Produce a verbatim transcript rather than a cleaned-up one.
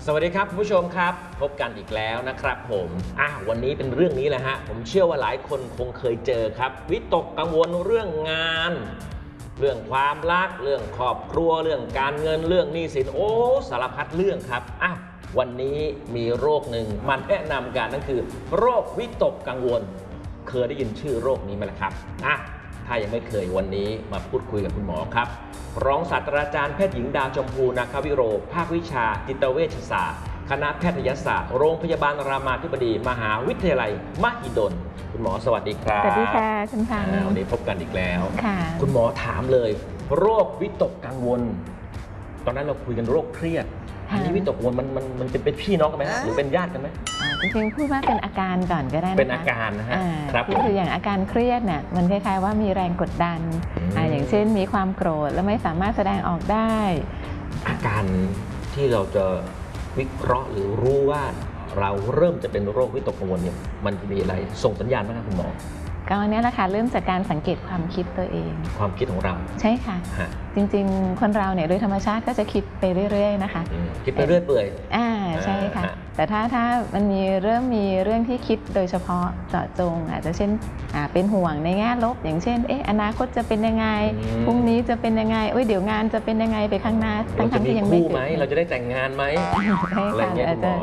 สวัสดีครับคุณผู้ชมครับพบกันอีกแล้วนะครับผมอ่ะวันนี้เป็นเรื่องนี้แหละฮะผมเชื่อว่าหลายคนคงเคยเจอครับวิตกกังวลเรื่องงานเรื่องความรักเรื่องครอบครัวเรื่องการเงินเรื่องหนี้สินโอ้สารพัดเรื่องครับอ่ะวันนี้มีโรคหนึ่งมันแนะนำกันนั่นคือโรควิตกกังวลเคยได้ยินชื่อโรคนี้ไหมล่ะครับอ่ะถ้ายังไม่เคยวันนี้มาพูดคุยกับคุณหมอครับรองศาสตราจารย์แพทย์หญิงดาวชมพูนาควิโรภาควิชาจิตเวชศาสตร์คณะแพทยศาสตร์โรงพยาบาลรามาธิบดีมหาวิทยาลัยมหิดลคุณหมอสวัสดีครับสวัสดีค่ะคุณพันธ์วันนี้พบกันอีกแล้วค่ะคุณหมอถามเลยโรควิตกกังวลตอนนั้นเราคุยกันโรคเครียดอันนี้วิตกกังวลมันมันมันเป็นพี่น้องกันไหมหรือเป็นญาติกันไหมจริงๆพูดว่าเป็นอาการก่อนก็ได้นะคะเป็นอาการนะฮะครับก็คืออย่างอาการเครียดเนี่ยมันคล้ายๆว่ามีแรงกดดันออย่างเช่นมีความโกรธแล้วไม่สามารถแสดงออกได้อาการที่เราจะวิเคราะห์หรือรู้ว่าเราเริ่มจะเป็นโรควิตกกังวลเนี่ยมันมีอะไรส่งสัญญาณไหมครับคุณหมอก็เนี่ยแหละค่ะเริ่มจากการสังเกตความคิดตัวเองความคิดของเราใช่ค่ะจริงๆคนเราเนี่ยโดยธรรมชาติก็จะคิดไปเรื่อยๆนะคะคิดไปเรื่อยเปื่อยอ่าใช่ค่ะแต่ถ้าถ้ามันมีเริ่มมีเรื่องที่คิดโดยเฉพาะเจาะจงอาจจะเช่นอ่าเป็นห่วงในแง่ลบอย่างเช่นเอ๊ะอนาคตจะเป็นยังไงพรุ่งนี้จะเป็นยังไงเอ้ยเดี๋ยวงานจะเป็นยังไงไปข้างหน้าทั้งๆที่ยังไม่ถึงเราจะได้แต่งงานไหมใช่ค่ะอาจจะ